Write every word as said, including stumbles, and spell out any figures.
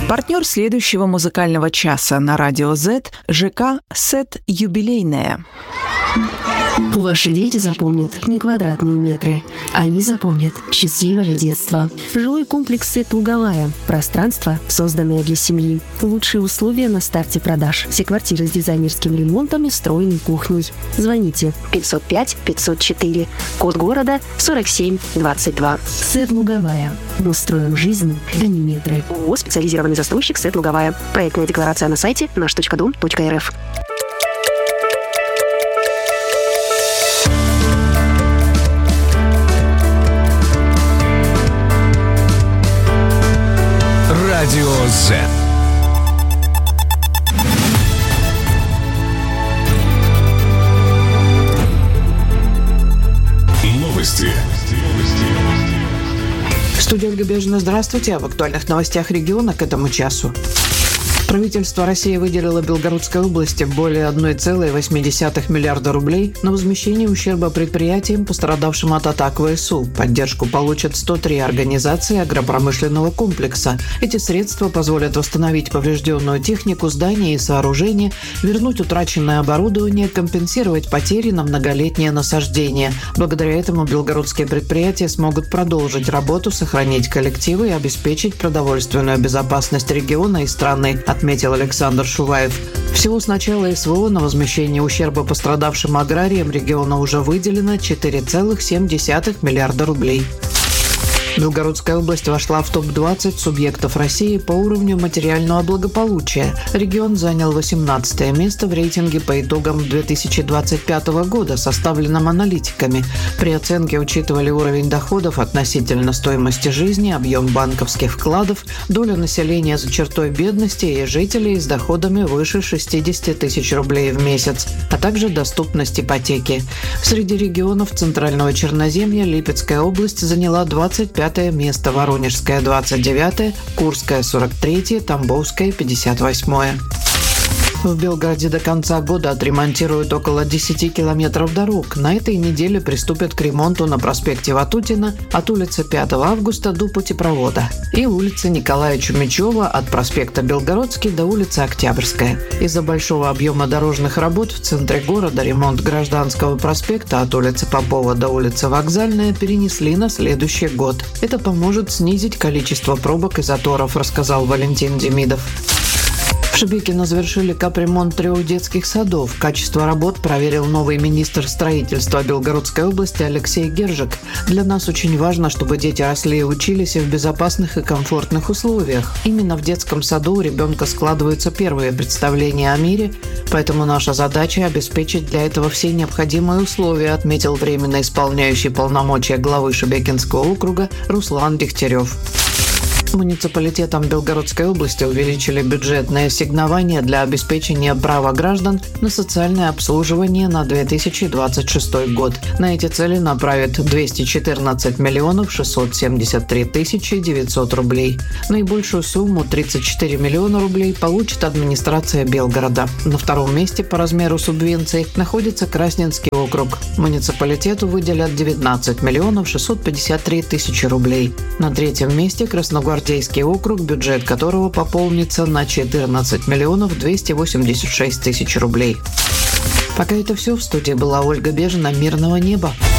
Партнер следующего музыкального часа на Радио Z – ЖК «Сет Юбилейная». Ваши дети запомнят не квадратные метры, они запомнят счастливое детство. Жилой комплекс «Сет Луговая». Пространство, созданное для семьи. Лучшие условия на старте продаж. Все квартиры с дизайнерским ремонтом и встроенной кухней. Звоните пятьсот пять пятьсот четыре. Код города сорок семь двадцать два. «Сет Луговая». Мы строим жизнь, а не метры. ООО «Специализированный застройщик «Сет Луговая». Проектная декларация на сайте наш точка дом точка эр эф. Радио Z. Новости. Студия Ольга Бежина, здравствуйте. В актуальных новостях региона к этому часу. Правительство России выделило Белгородской области более одна целая восемь десятых миллиарда рублей на возмещение ущерба предприятиям, пострадавшим от атак ВСУ. Поддержку получат сто три организации агропромышленного комплекса. Эти средства позволят восстановить поврежденную технику, здания и сооружения, вернуть утраченное оборудование, компенсировать потери на многолетнее насаждение. Благодаря этому белгородские предприятия смогут продолжить работу, сохранить коллективы и обеспечить продовольственную безопасность региона и страны, отметил Александр Шуваев. Всего с начала СВО на возмещение ущерба пострадавшим аграриям региона уже выделено четыре целых семь десятых миллиарда рублей. Белгородская область вошла в топ двадцать субъектов России по уровню материального благополучия. Регион занял восемнадцатое место в рейтинге по итогам две тысячи двадцать пятого года, составленном аналитиками. При оценке учитывали уровень доходов относительно стоимости жизни, объем банковских вкладов, долю населения за чертой бедности и жителей с доходами выше шестидесяти тысяч рублей в месяц, а также доступность ипотеки. Среди регионов Центрального Черноземья Липецкая область заняла двадцать пятое место, Воронежская – двадцать девятое, Курская – сорок третье, Тамбовская – пятьдесят восьмое. В Белгороде до конца года отремонтируют около десяти километров дорог. На этой неделе приступят к ремонту на проспекте Ватутина от улицы пятого августа до путепровода и улицы Николая Чумичева от проспекта Белгородский до улицы Октябрьская. Из-за большого объема дорожных работ в центре города ремонт Гражданского проспекта от улицы Попова до улицы Вокзальная перенесли на следующий год. Это поможет снизить количество пробок и заторов, рассказал Валентин Демидов. В Шебекино завершили капремонт трех детских садов. Качество работ проверил новый министр строительства Белгородской области Алексей Гержик. Для нас очень важно, чтобы дети росли и учились в безопасных и комфортных условиях. Именно в детском саду у ребенка складываются первые представления о мире, поэтому наша задача – обеспечить для этого все необходимые условия, отметил временно исполняющий полномочия главы Шебекинского округа Руслан Дегтярев. Муниципалитетом Белгородской области увеличили бюджетное ассигнование для обеспечения права граждан на социальное обслуживание на две тысячи двадцать шестой год. На эти цели направят двести четырнадцать миллионов шестьсот семьдесят три тысячи девятьсот рублей. Наибольшую сумму – тридцать четыре миллиона рублей получит администрация Белгорода. На втором месте по размеру субвенций находится Красненский округ. Муниципалитету выделят девятнадцать миллионов шестьсот пятьдесят три тысячи рублей. На третьем месте Красногвардейский округ, бюджет которого пополнится на четырнадцать миллионов двести восемьдесят шесть тысяч рублей. Пока это все. В студии была Ольга Бежина. Мирного неба.